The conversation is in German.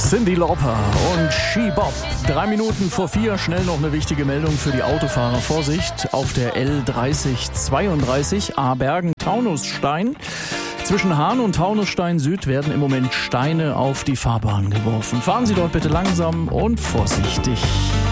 Cyndi Lauper und She Bop. 3 Minuten vor 4, schnell noch eine wichtige Meldung für die Autofahrer. Vorsicht, auf der L3032 Abergen-Taunusstein. Zwischen Hahn und Taunusstein Süd werden im Moment Steine auf die Fahrbahn geworfen. Fahren Sie dort bitte langsam und vorsichtig.